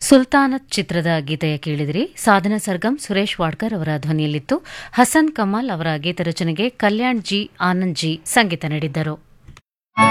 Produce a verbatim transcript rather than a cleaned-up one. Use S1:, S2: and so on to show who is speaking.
S1: ಸುಲ್ತಾನತ್ ಚಿತ್ರದ ಗೀತೆಯ ಕೇಳಿದಿರಿ. ಸಾಧನಾ ಸರ್ಗಮ್ ಸುರೇಶ್ ವಾಡ್ಕರ್ ಅವರ ಧ್ವನಿಯಲ್ಲಿತ್ತು. ಹಸನ್ ಕಮಾಲ್ ಅವರ ಗೀತ ರಚನೆಗೆ ಕಲ್ಯಾಣ್ ಜಿ ಆನಂದ್ ಜಿ ಸಂಗೀತ ನೀಡಿದ್ದರು.